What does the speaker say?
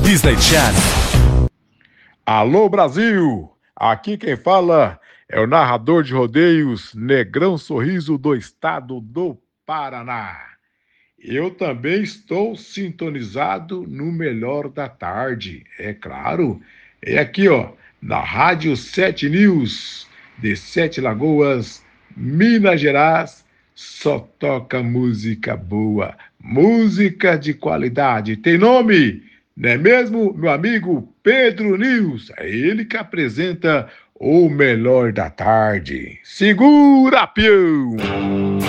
Disney Channel. Alô Brasil, aqui quem fala é o narrador de rodeios Negrão Sorriso do estado do Paraná. Eu também estou sintonizado no Melhor da Tarde, é claro. É aqui, ó, na Rádio 7 News, de Sete Lagoas, Minas Gerais. Só toca música boa, música de qualidade. Tem nome, não é mesmo, meu amigo Pedro News? É ele que apresenta o Melhor da Tarde. Segura, peão!